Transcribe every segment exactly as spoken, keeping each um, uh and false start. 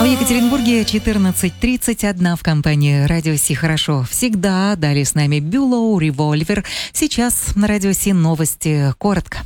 Екатеринбурге четырнадцать тридцать один в компании «Радио Си». Хорошо. Всегда далее с нами Бюлоу, Револьвер. Сейчас на «Радио Си» новости. Коротко.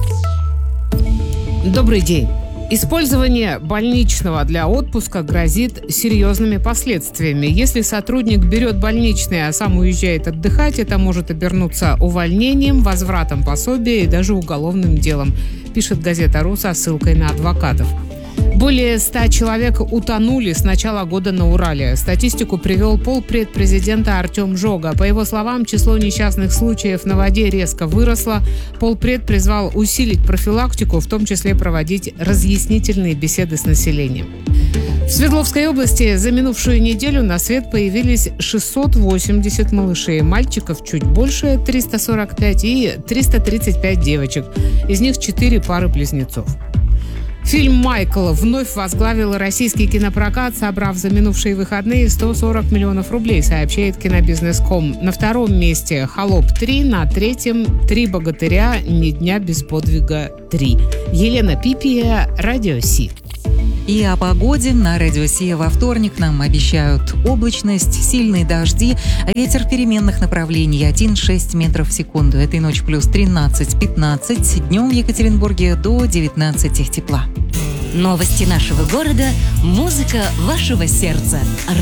Добрый день. Использование больничного для отпуска грозит серьезными последствиями. Если сотрудник берет больничный, а сам уезжает отдыхать, это может обернуться увольнением, возвратом пособия и даже уголовным делом, пишет газета «Ру» со ссылкой на адвокатов. Более ста человек утонули с начала года на Урале. Статистику привел полпред президента Артем Жога. По его словам, число несчастных случаев на воде резко выросло. Полпред призвал усилить профилактику, в том числе проводить разъяснительные беседы с населением. В Свердловской области за минувшую неделю на свет появились шестьсот восемьдесят малышей. Мальчиков чуть больше, триста сорок пять, и триста тридцать пять девочек. Из них четыре пары близнецов. Фильм «Майкл» вновь возглавил российский кинопрокат, собрав за минувшие выходные сто сорок миллионов рублей, сообщает кинобизнес точка ком. На втором месте «Холоп три», на третьем «Три богатыря. Ни дня без подвига три». Елена Пипия, «Радио Си». И о погоде на «Радио Си» во вторник нам обещают облачность, сильные дожди, ветер переменных направлений один-шесть метров в секунду. Этой ночью плюс тринадцать-пятнадцать, днем в Екатеринбурге до девятнадцати тепла. Новости нашего города, музыка вашего сердца.